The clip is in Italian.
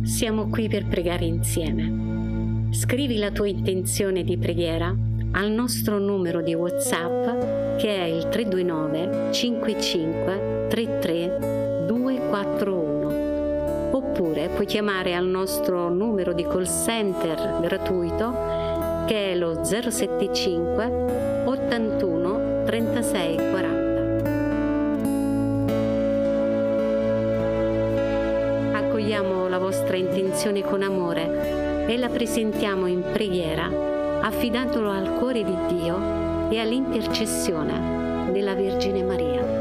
siamo qui per pregare insieme. Scrivi la tua intenzione di preghiera al nostro numero di WhatsApp che è il 329 55 33 241, oppure puoi chiamare al nostro numero di call center gratuito che è lo 075 81 36 40. Accogliamo la vostra intenzione con amore e la presentiamo in preghiera, affidandolo al cuore di Dio e all'intercessione della Vergine Maria.